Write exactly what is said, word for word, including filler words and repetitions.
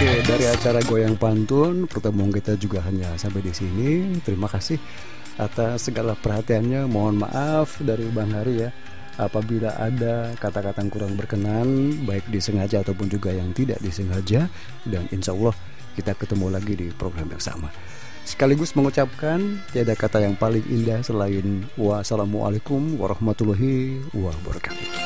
Oke, dari acara Goyang Pantun, pertemuan kita juga hanya sampai di sini. Terima kasih atas segala perhatiannya. Mohon maaf dari Bang Hari ya, apabila ada kata-kata yang kurang berkenan, baik disengaja ataupun juga yang tidak disengaja. Dan insya Allah kita ketemu lagi di program yang sama. Sekaligus mengucapkan tiada kata yang paling indah selain wassalamualaikum warahmatullahi wabarakatuh.